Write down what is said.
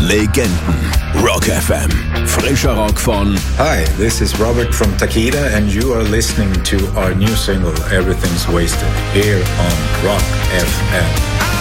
Legenden. Rock FM. Frischer Rock von... Hi, this is Robert from Takeda and you are listening to our new single, Everything's Wasted, here on Rock FM.